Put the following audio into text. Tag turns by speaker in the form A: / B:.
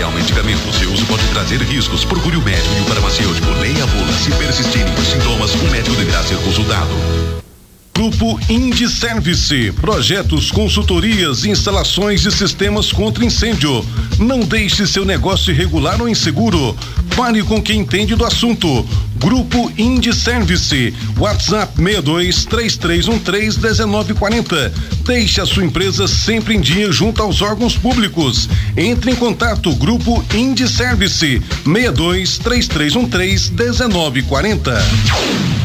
A: ao medicamento. Seu uso pode trazer riscos. Procure o médico e o farmacêutico. Leia a bula. Se persistirem os sintomas, o médico deverá ser consultado.
B: Grupo Indi Service, projetos, consultorias, instalações de sistemas contra incêndio. Não deixe seu negócio irregular ou inseguro. Fale com quem entende do assunto. Grupo Indi Service, WhatsApp 6233131940. Deixe a sua empresa sempre em dia junto aos órgãos públicos. Entre em contato, Grupo Indi Service, 6233131940.